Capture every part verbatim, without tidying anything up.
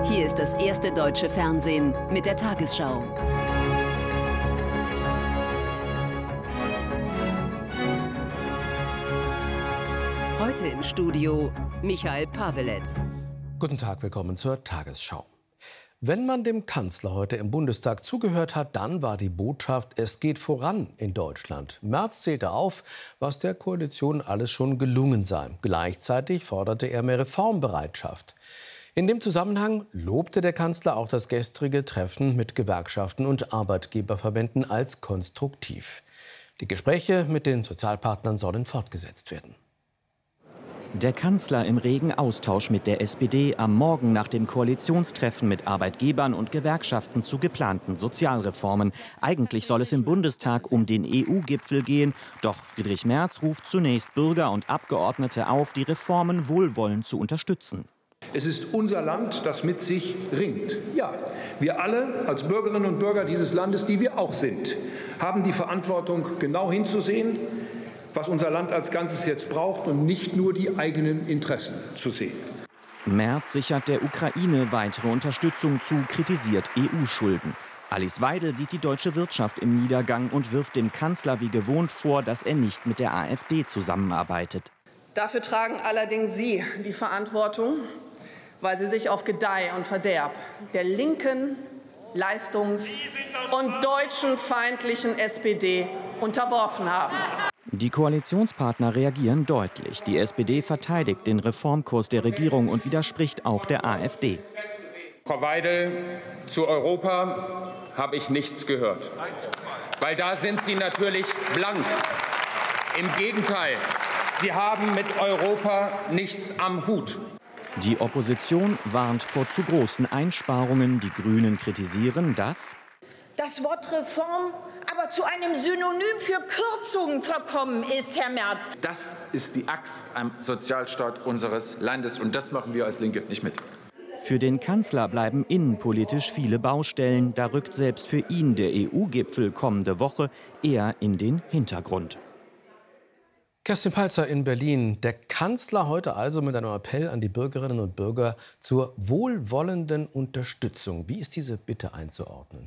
Hier ist das erste deutsche Fernsehen mit der Tagesschau. Heute im Studio Michael Paweletz. Guten Tag, willkommen zur Tagesschau. Wenn man dem Kanzler heute im Bundestag zugehört hat, dann war die Botschaft, es geht voran in Deutschland. Merz zählte auf, was der Koalition alles schon gelungen sei. Gleichzeitig forderte er mehr Reformbereitschaft. In dem Zusammenhang lobte der Kanzler auch das gestrige Treffen mit Gewerkschaften und Arbeitgeberverbänden als konstruktiv. Die Gespräche mit den Sozialpartnern sollen fortgesetzt werden. Der Kanzler im regen Austausch mit der S P D am Morgen nach dem Koalitionstreffen mit Arbeitgebern und Gewerkschaften zu geplanten Sozialreformen. Eigentlich soll es im Bundestag um den E U-Gipfel gehen. Doch Friedrich Merz ruft zunächst Bürger und Abgeordnete auf, die Reformen wohlwollend zu unterstützen. Es ist unser Land, das mit sich ringt. Ja, wir alle als Bürgerinnen und Bürger dieses Landes, die wir auch sind, haben die Verantwortung, genau hinzusehen, was unser Land als Ganzes jetzt braucht und nicht nur die eigenen Interessen zu sehen. Merz sichert der Ukraine weitere Unterstützung zu, kritisiert E U-Schulden. Alice Weidel sieht die deutsche Wirtschaft im Niedergang und wirft dem Kanzler wie gewohnt vor, dass er nicht mit der AfD zusammenarbeitet. Dafür tragen allerdings Sie die Verantwortung, weil Sie sich auf Gedeih und Verderb der linken, leistungs- und deutschenfeindlichen S P D unterworfen haben. Die Koalitionspartner reagieren deutlich. Die S P D verteidigt den Reformkurs der Regierung und widerspricht auch der AfD. Frau Weidel, zu Europa habe ich nichts gehört. Weil da sind Sie natürlich blank. Im Gegenteil, Sie haben mit Europa nichts am Hut. Die Opposition warnt vor zu großen Einsparungen. Die Grünen kritisieren, dass das Wort Reform aber zu einem Synonym für Kürzungen verkommen ist, Herr Merz. Das ist die Axt am Sozialstaat unseres Landes, und das machen wir als Linke nicht mit. Für den Kanzler bleiben innenpolitisch viele Baustellen. Da rückt selbst für ihn der E U-Gipfel kommende Woche eher in den Hintergrund. Kerstin Palzer in Berlin. Der Kanzler heute also mit einem Appell an die Bürgerinnen und Bürger zur wohlwollenden Unterstützung. Wie ist diese Bitte einzuordnen?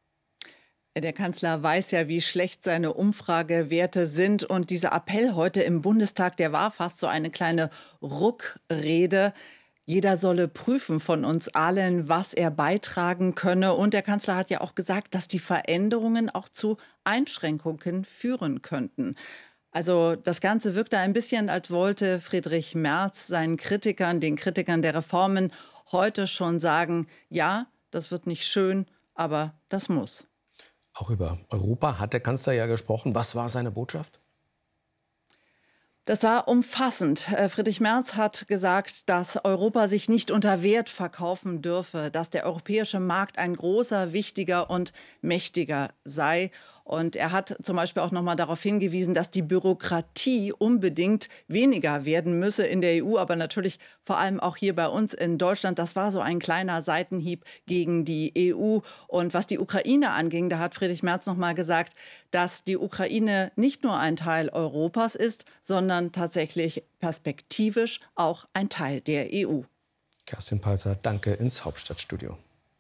Der Kanzler weiß ja, wie schlecht seine Umfragewerte sind. Und dieser Appell heute im Bundestag, der war fast so eine kleine Ruckrede. Jeder solle prüfen von uns allen, was er beitragen könne. Und der Kanzler hat ja auch gesagt, dass die Veränderungen auch zu Einschränkungen führen könnten. Also das Ganze wirkte ein bisschen, als wollte Friedrich Merz seinen Kritikern, den Kritikern der Reformen heute schon sagen, ja, das wird nicht schön, aber das muss. Auch über Europa hat der Kanzler ja gesprochen. Was war seine Botschaft? Das war umfassend. Friedrich Merz hat gesagt, dass Europa sich nicht unter Wert verkaufen dürfe, dass der europäische Markt ein großer, wichtiger und mächtiger sei. Und er hat zum Beispiel auch noch mal darauf hingewiesen, dass die Bürokratie unbedingt weniger werden müsse in der E U, aber natürlich vor allem auch hier bei uns in Deutschland. Das war so ein kleiner Seitenhieb gegen die E U. Und was die Ukraine anging, da hat Friedrich Merz noch mal gesagt, dass die Ukraine nicht nur ein Teil Europas ist, sondern tatsächlich perspektivisch auch ein Teil der E U. Kerstin Palzer, danke ins Hauptstadtstudio.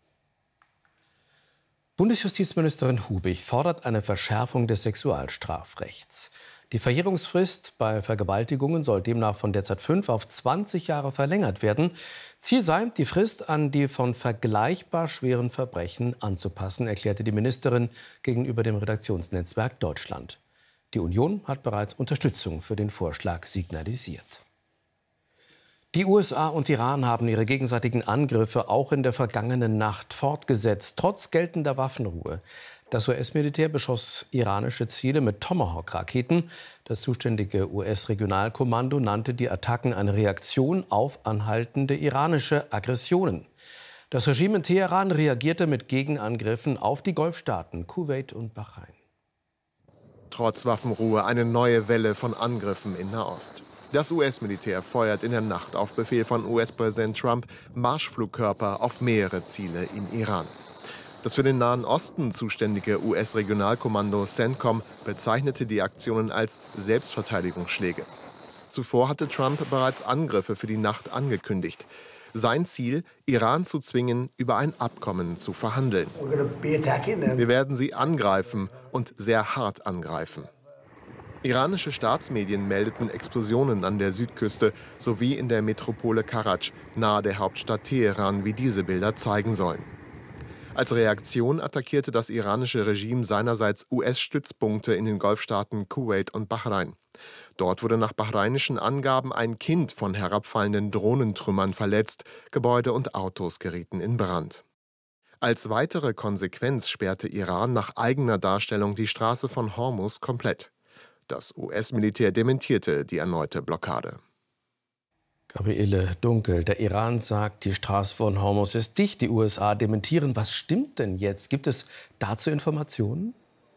Bundesjustizministerin Hubig fordert eine Verschärfung des Sexualstrafrechts. Die Verjährungsfrist bei Vergewaltigungen soll demnach von derzeit fünf auf zwanzig Jahre verlängert werden. Ziel sei, die Frist an die von vergleichbar schweren Verbrechen anzupassen, erklärte die Ministerin gegenüber dem Redaktionsnetzwerk Deutschland. Die Union hat bereits Unterstützung für den Vorschlag signalisiert. Die U S A und Iran haben ihre gegenseitigen Angriffe auch in der vergangenen Nacht fortgesetzt, trotz geltender Waffenruhe. Das U S-Militär beschoss iranische Ziele mit Tomahawk-Raketen. Das zuständige U S-Regionalkommando nannte die Attacken eine Reaktion auf anhaltende iranische Aggressionen. Das Regime in Teheran reagierte mit Gegenangriffen auf die Golfstaaten Kuwait und Bahrain. Trotz Waffenruhe eine neue Welle von Angriffen in Nahost. Das U S-Militär feuert in der Nacht auf Befehl von U S-Präsident Trump Marschflugkörper auf mehrere Ziele in Iran. Das für den Nahen Osten zuständige U S-Regionalkommando CENTCOM bezeichnete die Aktionen als Selbstverteidigungsschläge. Zuvor hatte Trump bereits Angriffe für die Nacht angekündigt. Sein Ziel, Iran zu zwingen, über ein Abkommen zu verhandeln. Wir werden sie angreifen und sehr hart angreifen. Iranische Staatsmedien meldeten Explosionen an der Südküste sowie in der Metropole Karaj, nahe der Hauptstadt Teheran, wie diese Bilder zeigen sollen. Als Reaktion attackierte das iranische Regime seinerseits U S-Stützpunkte in den Golfstaaten Kuwait und Bahrain. Dort wurde nach bahrainischen Angaben ein Kind von herabfallenden Drohnentrümmern verletzt, Gebäude und Autos gerieten in Brand. Als weitere Konsequenz sperrte Iran nach eigener Darstellung die Straße von Hormuz komplett. Das U S-Militär dementierte die erneute Blockade. Gabriele Dunkel, der Iran sagt, die Straße von Hormuz ist dicht. Die U S A dementieren. Was stimmt denn jetzt? Gibt es dazu Informationen?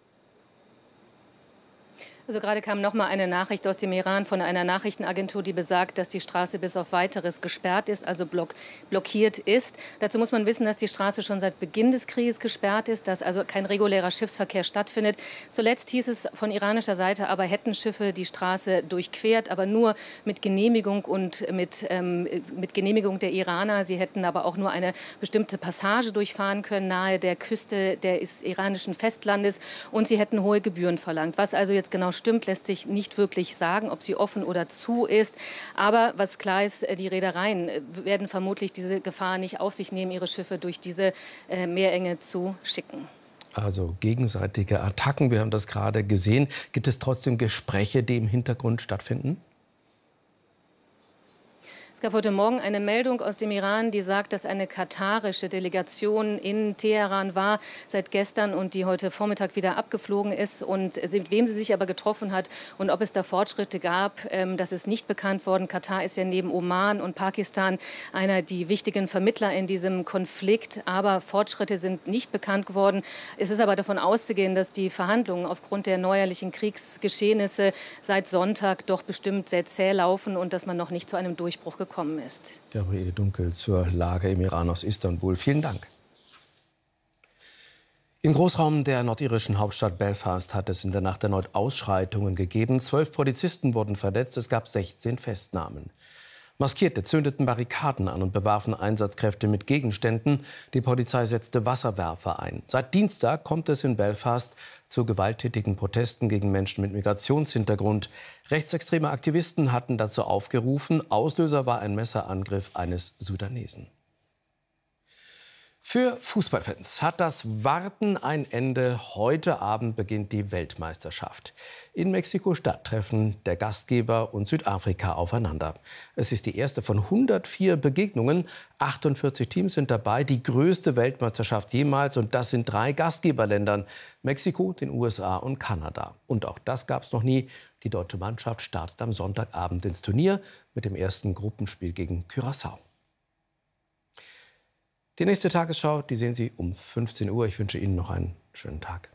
Also gerade kam noch mal eine Nachricht aus dem Iran von einer Nachrichtenagentur, die besagt, dass die Straße bis auf Weiteres gesperrt ist, also block, blockiert ist. Dazu muss man wissen, dass die Straße schon seit Beginn des Krieges gesperrt ist, dass also kein regulärer Schiffsverkehr stattfindet. Zuletzt hieß es von iranischer Seite aber, hätten Schiffe die Straße durchquert, aber nur mit Genehmigung und mit, ähm, mit Genehmigung der Iraner. Sie hätten aber auch nur eine bestimmte Passage durchfahren können nahe der Küste des iranischen Festlandes und sie hätten hohe Gebühren verlangt. Was also jetzt genau stimmt, lässt sich nicht wirklich sagen, ob sie offen oder zu ist. Aber was klar ist, die Reedereien werden vermutlich diese Gefahr nicht auf sich nehmen, ihre Schiffe durch diese äh, Meerenge zu schicken. Also gegenseitige Attacken, wir haben das gerade gesehen. Gibt es trotzdem Gespräche, die im Hintergrund stattfinden? Es gab heute Morgen eine Meldung aus dem Iran, die sagt, dass eine katarische Delegation in Teheran war seit gestern und die heute Vormittag wieder abgeflogen ist. Und mit wem sie sich aber getroffen hat und ob es da Fortschritte gab, das ist nicht bekannt worden. Katar ist ja neben Oman und Pakistan einer der wichtigen Vermittler in diesem Konflikt. Aber Fortschritte sind nicht bekannt geworden. Es ist aber davon auszugehen, dass die Verhandlungen aufgrund der neuerlichen Kriegsgeschehnisse seit Sonntag doch bestimmt sehr zäh laufen und dass man noch nicht zu einem Durchbruch gekommen gekommen ist. Gabriele Dunkel zur Lage im Iran aus Istanbul. Vielen Dank. Im Großraum der nordirischen Hauptstadt Belfast hat es in der Nacht erneut Ausschreitungen gegeben. Zwölf Polizisten wurden verletzt, es gab sechzehn Festnahmen. Maskierte zündeten Barrikaden an und bewarfen Einsatzkräfte mit Gegenständen. Die Polizei setzte Wasserwerfer ein. Seit Dienstag kommt es in Belfast zu gewalttätigen Protesten gegen Menschen mit Migrationshintergrund. Rechtsextreme Aktivisten hatten dazu aufgerufen. Auslöser war ein Messerangriff eines Sudanesen. Für Fußballfans hat das Warten ein Ende. Heute Abend beginnt die Weltmeisterschaft. In Mexiko-Stadt treffen der Gastgeber und Südafrika aufeinander. Es ist die erste von hundertvier Begegnungen. achtundvierzig Teams sind dabei, die größte Weltmeisterschaft jemals. Und das sind drei Gastgeberländern: Mexiko, den U S A und Kanada. Und auch das gab es noch nie. Die deutsche Mannschaft startet am Sonntagabend ins Turnier mit dem ersten Gruppenspiel gegen Curaçao. Die nächste Tagesschau, die sehen Sie um fünfzehn Uhr. Ich wünsche Ihnen noch einen schönen Tag.